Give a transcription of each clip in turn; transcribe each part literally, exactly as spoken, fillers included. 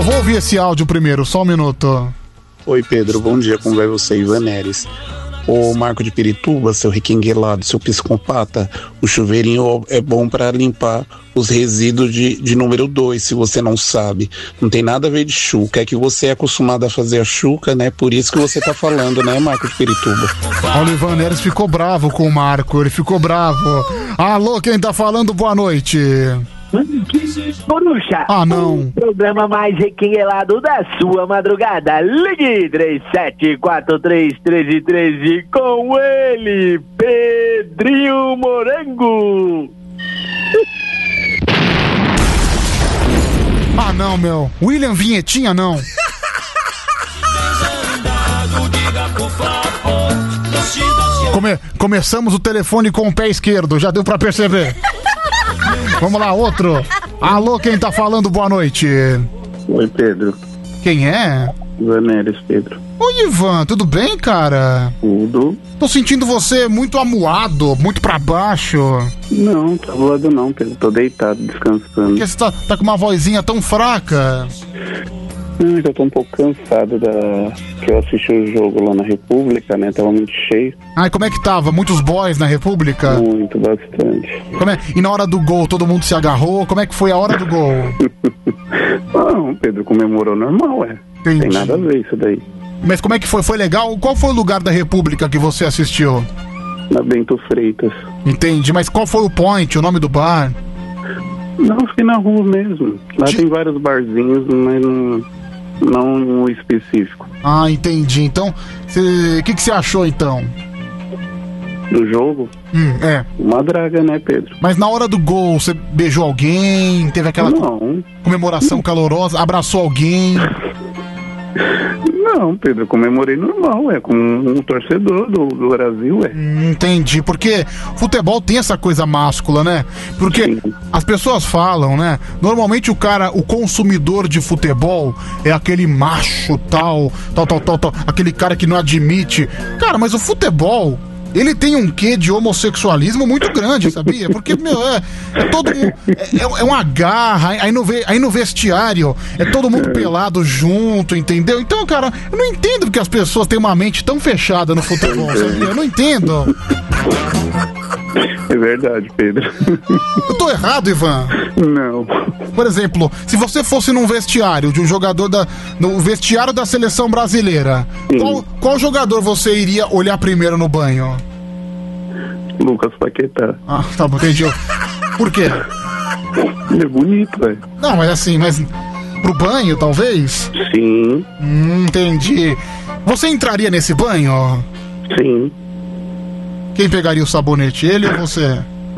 vou ouvir esse áudio primeiro, só um minuto. Oi, Pedro, bom dia, como vai você, Ivan Neres? Ô Marco de Pirituba, seu requenguelado, seu psicopata, o chuveirinho é bom pra limpar os resíduos de, de número dois, se você não sabe. Não tem nada a ver de chuca, é que você é acostumado a fazer a chuca, né? Por isso que você tá falando, né, Marco de Pirituba? Olha, o Ivan Neres ficou bravo com o Marco, ele ficou bravo. Alô, quem tá falando, boa noite. Coruja, ah, não. O programa mais requenguelado da sua madrugada. Ligue três sete quatro três um três um três com ele, Pedrinho Morango. Ah, não, meu. William Vinhetinha, não. Come- começamos o telefone com o pé esquerdo, já deu pra perceber. Vamos lá, outro. Alô, quem tá falando, boa noite. Oi, Pedro. Quem é? Ivan Neres, Pedro. Oi, Ivan, tudo bem, cara? Tudo? Tô sentindo você muito amuado, muito pra baixo. Não, tá voado não, Pedro. Tô deitado, descansando. Por que você tá, tá com uma vozinha tão fraca? Hum, eu tô um pouco cansado da... que eu assisti o jogo lá na República, né? Tava muito cheio. Ai, como é que tava? Muitos boys na República? Muito, bastante. Como é? E na hora do gol, todo mundo se agarrou? Como é que foi a hora do gol? Não, o Pedro comemorou normal, é. Entendi. Tem nada a ver isso daí. Mas como é que foi? Foi legal? Qual foi o lugar da República que você assistiu? Na Bento Freitas. Entendi, mas qual foi o point, o nome do bar? Não, fiquei na rua mesmo. Lá tem vários barzinhos, mas não, não um específico. Ah, entendi. Então, o que você achou então? Do jogo? Hum, é. Uma draga, né, Pedro? Mas na hora do gol, você beijou alguém? Teve aquela não. comemoração calorosa? Abraçou alguém? Não, Pedro, comemorei normal, é, com um torcedor do, do Brasil, é. Entendi, porque futebol tem essa coisa máscula, né? Porque Sim. as pessoas falam, né? Normalmente o cara, o consumidor de futebol é aquele macho tal, tal, tal, tal, tal, aquele cara que não admite. Cara, mas o futebol... ele tem um quê de homossexualismo muito grande, sabia? Porque, meu, é, é todo mundo. É, é uma garra, aí no, aí no vestiário é todo mundo pelado junto, entendeu? Então, cara, eu não entendo porque as pessoas têm uma mente tão fechada no futebol, sabia? Eu não entendo. É verdade, Pedro. Eu tô errado, Ivan? Não. Por exemplo, se você fosse num vestiário de um jogador da. no vestiário da seleção brasileira, qual, qual jogador você iria olhar primeiro no banho? Lucas Paquetá. Ah, tá bom, entendi. Por quê? Ele é bonito, velho. Não, mas assim, mas pro banho, talvez? Sim. Hum, entendi. Você entraria nesse banho? Sim. Quem pegaria o sabonete, ele ou você?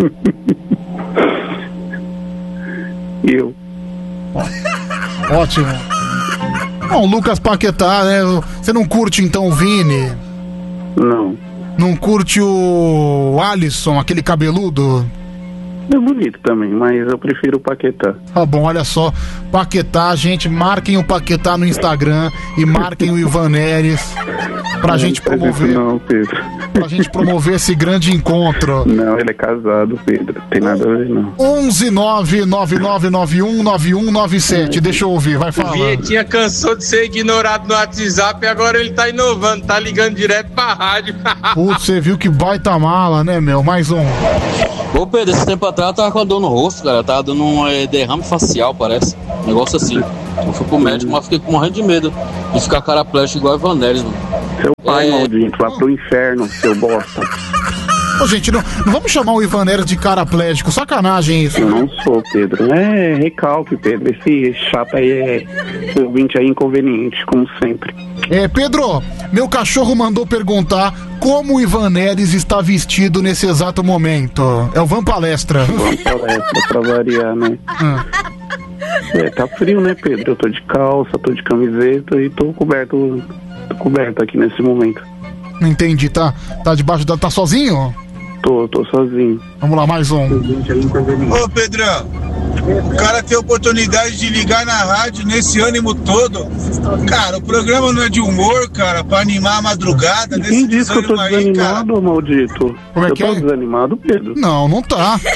Eu. Ótimo. Bom, Lucas Paquetá, né? Você não curte então o Vini? Não. Não curte o Alisson, aquele cabeludo? É bonito também, mas eu prefiro o Paquetá. Tá bom, olha só. Paquetá, gente, marquem o Paquetá no Instagram e marquem o Ivan Neres pra não, gente promover. Não, Pedro. Pra gente promover esse grande encontro. Não, ele é casado, Pedro. Tem nada a ver, não. onze nove nove nove nove um nove um nove sete. Deixa eu ouvir, vai falar. O Vietinha cansou de ser ignorado no WhatsApp e agora ele tá inovando, tá ligando direto pra rádio. Putz, você viu que baita mala, né, meu? Mais um. Ô Pedro, esse tempo atrás eu tava com a dor no rosto, cara. Eu tava dando um é, derrame facial, parece. Um negócio assim. Eu fui pro médico, mas fiquei morrendo de medo de ficar caraplégico igual a Ivan Neres, mano. Seu pai, é... maldito, vá pro inferno, seu bosta. Ô, gente, não, não vamos chamar o Ivan Neres de caraplégico. Sacanagem isso. Eu não sou, Pedro. É recalque, Pedro. Esse chato aí é... ouvinte aí inconveniente, como sempre. É, Pedro, meu cachorro mandou perguntar como o Ivan Neres está vestido nesse exato momento. É o Van Palestra. Van Palestra, pra variar, né? Hum. É, tá frio, né, Pedro? Eu tô de calça, tô de camiseta e tô coberto, tô coberto aqui nesse momento. Não entendi, tá, tá debaixo da... tá sozinho? Tô, tô sozinho. Vamos lá, mais um. Ô, Pedrão, o cara tem oportunidade de ligar na rádio nesse ânimo todo. Cara, o programa não é de humor, cara, pra animar a madrugada. Quem disse que eu tô desanimado, aí, maldito? Como é eu que tô é? desanimado, Pedro? Não, não tá.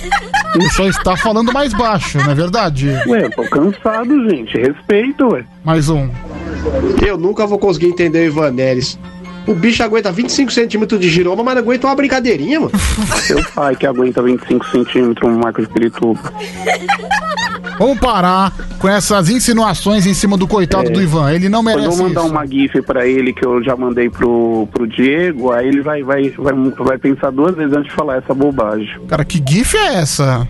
Ele só está falando mais baixo, não é verdade? Ué, eu tô cansado, gente. Respeito, ué. Mais um. Eu nunca vou conseguir entender o Ivan Neres. O bicho aguenta vinte e cinco centímetros de giroma, mas não aguenta uma brincadeirinha, mano. Seu pai que aguenta vinte e cinco centímetros, um Marco de Pirituba. Vamos parar com essas insinuações em cima do coitado é, do Ivan. Ele não merece isso. Eu vou mandar isso. uma gif pra ele que eu já mandei pro, pro Diego, aí ele vai, vai, vai, vai pensar duas vezes antes de falar essa bobagem. Cara, que gif é essa?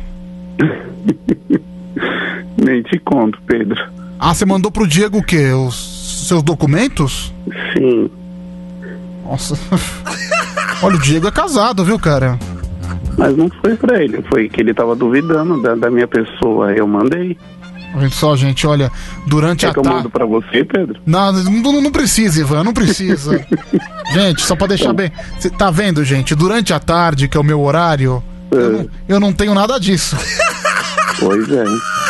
Nem te conto, Pedro. Ah, você mandou pro Diego o quê? Os seus documentos? Sim. Nossa. Olha, o Diego é casado, viu, cara? Mas não foi pra ele, foi que ele tava duvidando da, da minha pessoa, eu mandei. Olha só, gente, olha, durante Quer a que eu tarde... mando pra você, Pedro? Não, não, não precisa, Ivan, não precisa. Gente, só pra deixar bem... Cê tá vendo, gente? Durante a tarde, que é o meu horário, é. eu, não, eu não tenho nada disso. Pois é.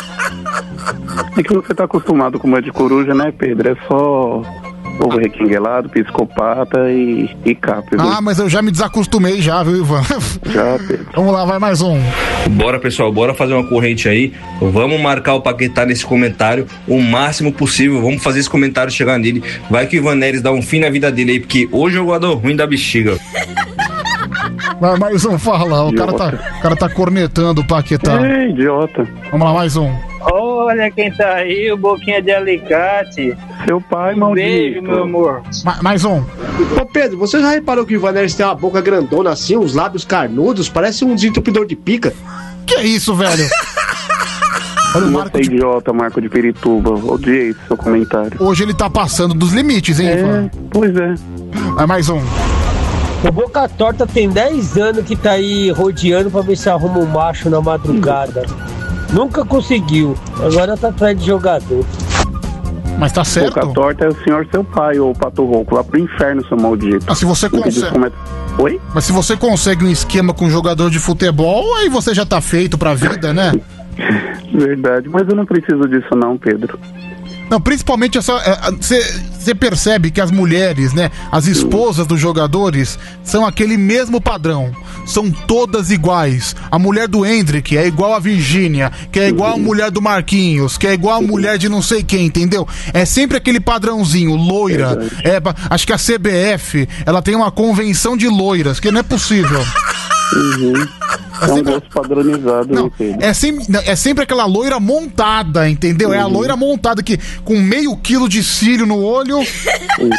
É que você tá acostumado com uma de coruja, né, Pedro? É só... ovo requinguelado, psicopata e, e cap. Viu? Ah, mas eu já me desacostumei já, viu, Ivan? Já, Pedro. Vamos lá, vai mais um. Bora, pessoal, bora fazer uma corrente aí. Vamos marcar o Paquetá nesse comentário o máximo possível. Vamos fazer esse comentário chegar nele. Vai que o Ivan Neres dá um fim na vida dele aí, porque hoje é o jogador ruim da bexiga. Vai mais um, fala. O cara, tá, o cara tá cornetando o Paquetá. É, idiota. Vamos lá, mais um. Olha quem tá aí, o Boquinha de Alicate. Seu pai, maldito. Beijo, meu amor. Ma- mais um. Ô Pedro, você já reparou que o Ivan Neres tem uma boca grandona assim, uns lábios carnudos, parece um desentupidor de pica? Que é isso, velho? Olha o Marco de... idiota, Marco de Pirituba. Odiei esse seu comentário. Hoje ele tá passando dos limites, hein, é, Ivan? Pois é. Vai mais um. O Boca Torta tem dez anos que tá aí rodeando pra ver se arruma um macho na madrugada. Nunca conseguiu. Agora tá atrás de jogador. Mas tá certo. Boca Torta é o senhor seu pai, ou Pato Rouco. Lá pro inferno, seu maldito. Ah, se você consegue... Como é... Oi? Mas se você consegue um esquema com um jogador de futebol, aí você já tá feito pra vida, né? Verdade, mas eu não preciso disso não, Pedro. Não, principalmente essa. Você percebe que as mulheres, né? As esposas dos jogadores são aquele mesmo padrão. São todas iguais. A mulher do Hendrick é igual a Virgínia, que é igual a mulher do Marquinhos, que é igual a mulher de não sei quem, entendeu? É sempre aquele padrãozinho, loira. É, acho que a C B F, ela tem uma convenção de loiras, que não é possível. Uhum. É, é um sempre... gosto padronizado, não, né, Pedro? É sempre, é sempre aquela loira montada, entendeu? Uhum. É a loira montada que com meio quilo de cílio no olho, uhum.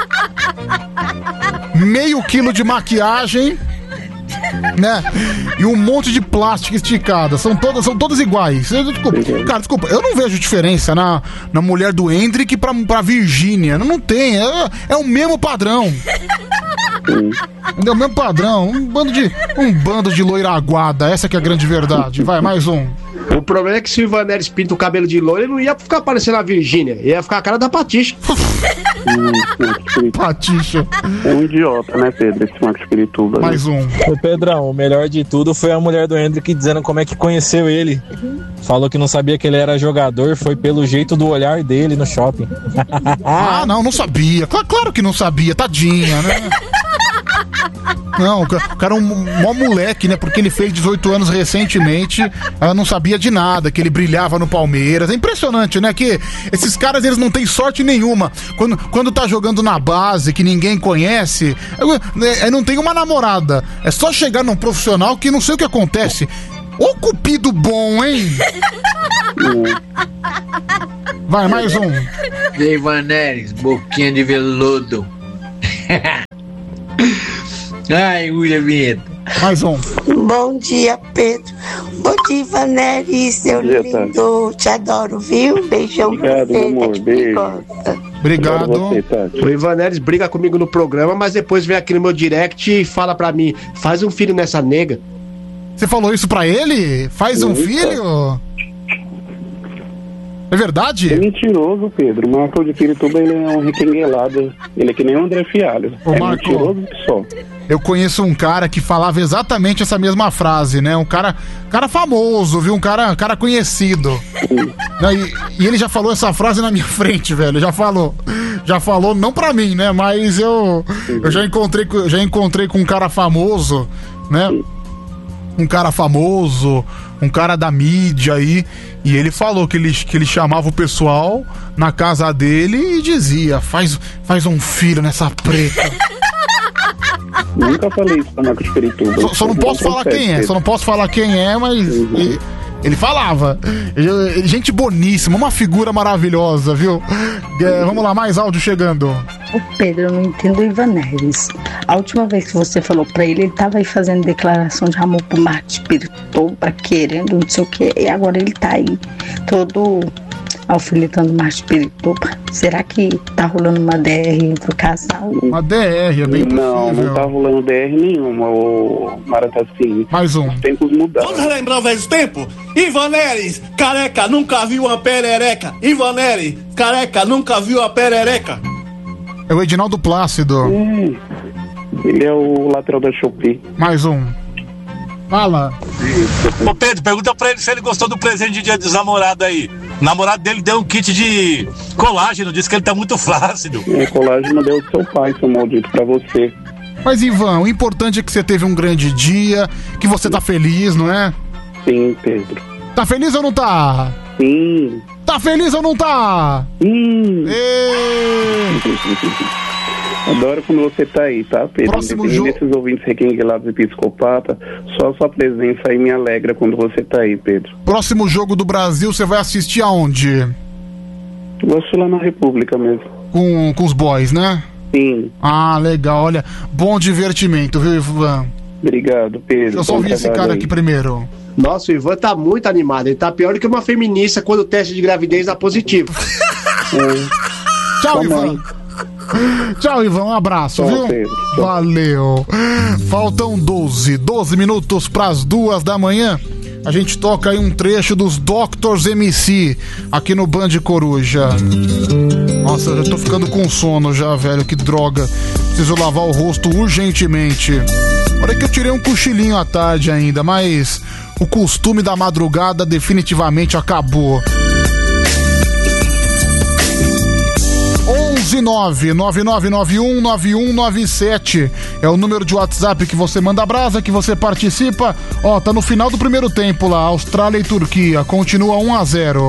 meio quilo de maquiagem, né? E um monte de plástica esticada. São todas, são todas iguais. Desculpa, cara, desculpa, eu não vejo diferença na, na mulher do Hendrick pra, pra Virgínia. Não, não tem, é, é o mesmo padrão. É o mesmo padrão, um bando de um bando de loira aguada, essa que é a grande verdade. Vai, mais um. O problema é que se o Ivan Neres pinta o cabelo de loira, ele não ia ficar parecendo a Virgínia, ia ficar a cara da Patixa. Patixa. É um idiota, né, Pedro, esse Marcos Pirituba. Mais um. Ô Pedrão, o melhor de tudo foi a mulher do Hendrick dizendo como é que conheceu ele. Falou que não sabia que ele era jogador, foi pelo jeito do olhar dele no shopping. Ah, não, não sabia. Claro, claro que não sabia, tadinha, né? Não, o cara é um mó moleque, né? Porque ele fez dezoito anos recentemente, ela não sabia de nada, que ele brilhava no Palmeiras. É impressionante, né? Que esses caras, eles não têm sorte nenhuma. Quando, quando tá jogando na base, que ninguém conhece, é, não tem uma namorada. É só chegar num profissional que não sei o que acontece. Ô cupido bom, hein? Vai, mais um. Ivan Neres, boquinha de veludo. Ai, William Vinheta. Mais um. Bom dia, Pedro. Bom dia, Ivan Neres, seu dia, lindo. Tá. Te adoro, viu? Beijão. Obrigado, pra você, meu amor. Beijo. Obrigado. Você, tá. O Ivan Neres briga comigo no programa, mas depois vem aqui no meu direct e fala pra mim: faz um filho nessa nega. Você falou isso pra ele? Faz um Eita. filho? É verdade? É mentiroso, Pedro. O Marco de Pirituba, ele é um requenguelado. Ele é que nem o André Fialho. Ô, é Marco, mentiroso que só. Eu conheço um cara que falava exatamente essa mesma frase, né? Um cara, cara famoso, viu? Um cara, cara conhecido. E, e ele já falou essa frase na minha frente, velho. Já falou. Já falou, não pra mim, né? Mas eu, eu já encontrei, já encontrei com um cara famoso, né? Um cara famoso, um cara da mídia aí, e ele falou que ele, que ele chamava o pessoal na casa dele e dizia, faz, faz um filho nessa preta. Nunca falei isso pra Marco de Pirituba. Só, só não posso falar quem é, só não posso falar quem é, mas uhum. ele, ele falava. Ele, gente boníssima, uma figura maravilhosa, viu? É, vamos lá, mais áudio chegando. O Pedro, eu não entendo o Ivan Neves. A última vez que você falou pra ele, ele tava aí fazendo declaração de amor pro Marco de Pirituba, querendo não sei o que, e agora ele tá aí todo alfinetando o Marco de Pirituba. Será que tá rolando uma D R entre o casal? Uma D R, é bem Não, possível. não tá rolando D R nenhuma, o Maratacine. Mais um. Os tempos mudaram. Vamos relembrar o velho tempo? Ivan Neres, careca, nunca viu uma perereca. Ivan Neres, careca, nunca viu a perereca. É o Edinaldo Plácido. Hum, ele é o lateral da Shopee. Mais um. Fala. Ô Pedro, pergunta pra ele se ele gostou do presente de dia dos namorados aí. O namorado dele deu um kit de colágeno, disse que ele tá muito flácido. É, colágeno deu do seu pai, seu maldito, pra você. Mas Ivan, o importante é que você teve um grande dia, que você tá feliz, não é? Sim, Pedro. Tá feliz ou não tá? Sim. Tá feliz ou não tá? Sim. Ê... Adoro quando você tá aí, tá, Pedro? Próximo jogo. jogo. Desses ouvintes requenguelados e psicopata, só a sua presença aí me alegra quando você tá aí, Pedro. Próximo jogo do Brasil, você vai assistir aonde? Vou assistir lá na República mesmo. Com, com os boys, né? Sim. Ah, legal, olha, bom divertimento, viu, Ivan? Obrigado, Pedro. Eu só vi esse cara aí. Aqui primeiro. Nossa, o Ivan tá muito animado, ele tá pior do que uma feminista quando o teste de gravidez dá positivo. É. Tchau, Ivan. Tchau, Ivan, um abraço, Tchau, viu? Pedro. Valeu. Faltam doze, doze minutos pras duas da manhã. A gente toca aí um trecho dos Doctors M C aqui no Band Coruja. Nossa, eu já tô ficando com sono já, velho, que droga. Preciso lavar o rosto urgentemente. Olha que eu tirei um cochilinho à tarde ainda, mas o costume da madrugada definitivamente acabou. onze nove nove nove nove um nove um nove sete é o número de WhatsApp que você manda brasa, que você participa. Ó, tá no final do primeiro tempo lá, Austrália e Turquia, continua um a zero.